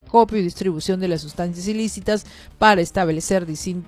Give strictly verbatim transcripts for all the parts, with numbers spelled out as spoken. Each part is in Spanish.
acopio y distribución de las sustancias ilícitas para establecer,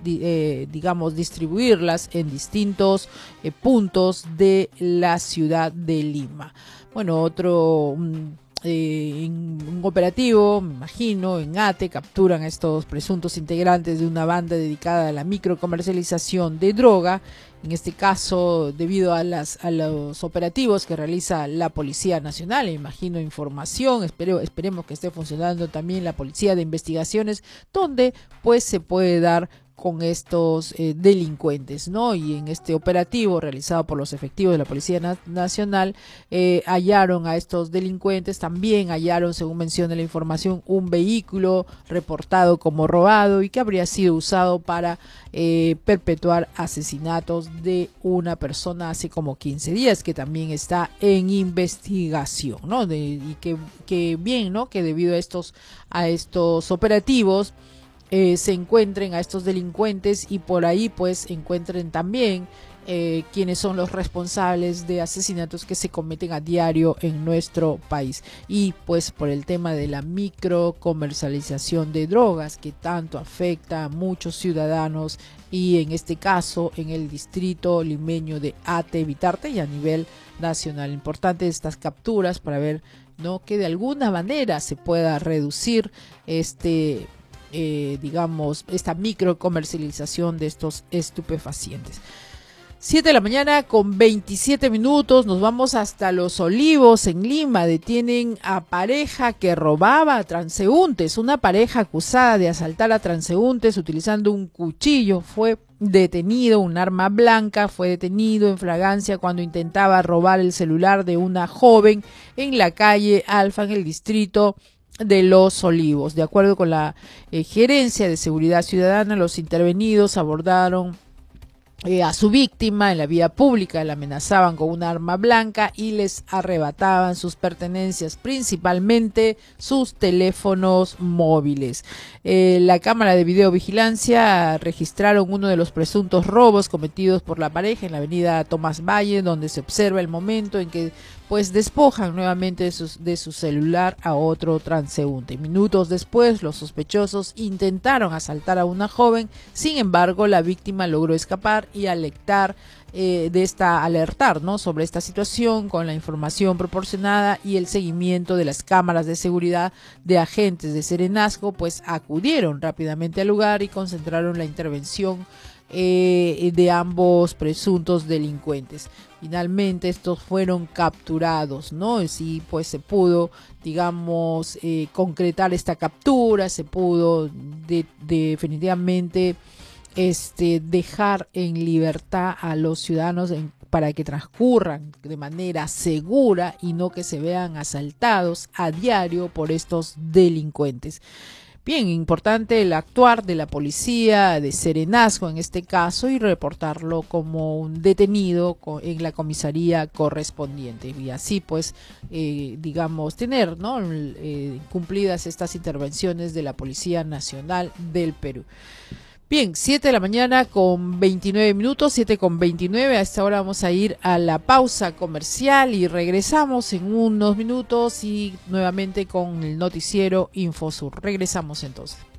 eh, digamos, distribuirlas en distintos eh, puntos de la ciudad de Lima. Bueno, otro... Um, Eh, en un operativo, me imagino, en Ate, capturan a estos presuntos integrantes de una banda dedicada a la microcomercialización de droga. En este caso, debido a, las, a los operativos que realiza la Policía Nacional, me imagino información, espero, esperemos que esté funcionando también la Policía de Investigaciones, donde pues se puede dar con estos eh, delincuentes, ¿no? Y en este operativo realizado por los efectivos de la Policía Na Nacional, eh, hallaron a estos delincuentes, también hallaron, según menciona la información, un vehículo reportado como robado y que habría sido usado para eh, perpetuar asesinatos de una persona hace como quince días, que también está en investigación, ¿no? De, y que, que bien, ¿no? Que debido a estos, a estos operativos, Eh, se encuentren a estos delincuentes y por ahí pues encuentren también eh, quienes son los responsables de asesinatos que se cometen a diario en nuestro país, y pues por el tema de la microcomercialización de drogas que tanto afecta a muchos ciudadanos, y en este caso en el distrito limeño de Ate, Vitarte, y a nivel nacional. Importante estas capturas para ver, ¿no?, que de alguna manera se pueda reducir este Eh, digamos, esta microcomercialización de estos estupefacientes. siete de la mañana con veintisiete minutos, nos vamos hasta Los Olivos, en Lima. Detienen a pareja que robaba a transeúntes. Una pareja acusada de asaltar a transeúntes utilizando un cuchillo fue detenido, un arma blanca, fue detenido en flagrancia cuando intentaba robar el celular de una joven en la calle Alfa, en el distrito de Los Olivos. De acuerdo con la eh, Gerencia de Seguridad Ciudadana, los intervenidos abordaron eh, a su víctima en la vía pública, la amenazaban con un arma blanca y les arrebataban sus pertenencias, principalmente sus teléfonos móviles. Eh, la cámara de videovigilancia registraron uno de los presuntos robos cometidos por la pareja en la avenida Tomás Valle, donde se observa el momento en que pues despojan nuevamente de, sus, de su celular a otro transeúnte. Minutos después, los sospechosos intentaron asaltar a una joven, sin embargo, la víctima logró escapar y alertar eh, de esta alertar, ¿no?, sobre esta situación con la información proporcionada y el seguimiento de las cámaras de seguridad de agentes de Serenazgo, pues acudieron rápidamente al lugar y concentraron la intervención Eh, de ambos presuntos delincuentes. Finalmente estos fueron capturados, ¿no? Y sí, pues se pudo, digamos, eh, concretar esta captura, se pudo de, de, definitivamente este, dejar en libertad a los ciudadanos en, para que transcurran de manera segura y no que se vean asaltados a diario por estos delincuentes. Bien, importante el actuar de la policía de Serenazgo en este caso y reportarlo como un detenido en la comisaría correspondiente, y así pues eh, digamos tener, ¿no?, eh, cumplidas estas intervenciones de la Policía Nacional del Perú. Bien, siete de la mañana con veintinueve minutos, siete con veintinueve. A esta hora vamos a ir a la pausa comercial y regresamos en unos minutos y nuevamente con el noticiero Infosur. Regresamos entonces.